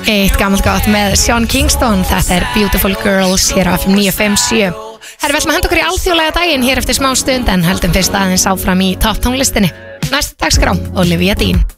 Eitt gammalt gott með Sean Kingston. Þetta Beautiful Girls hér á FM 957. Herra, við ætlum að henda okkur í alþjóðlega daginn hér eftir smá stund en höldum fyrst aðeins áfram í topp tónlistinni. Næsta dagskrá, Olivia Dean.